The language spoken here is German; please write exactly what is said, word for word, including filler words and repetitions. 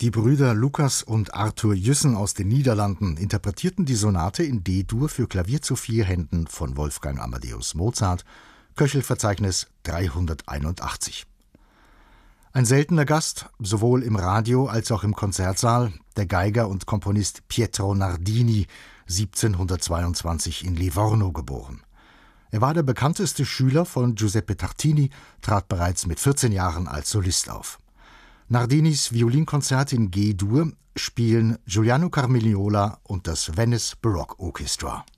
Die Brüder Lucas und Arthur Jüssen aus den Niederlanden interpretierten die Sonate in D-Dur für Klavier zu vier Händen von Wolfgang Amadeus Mozart, Köchelverzeichnis dreihunderteinundachtzig. Ein seltener Gast, sowohl im Radio als auch im Konzertsaal, der Geiger und Komponist Pietro Nardini, siebzehnhundertzweiundzwanzig in Livorno geboren. Er war der bekannteste Schüler von Giuseppe Tartini, trat bereits mit vierzehn Jahren als Solist auf. Nardinis Violinkonzert in G-Dur spielen Giuliano Carmignola und das Venice Baroque Orchestra.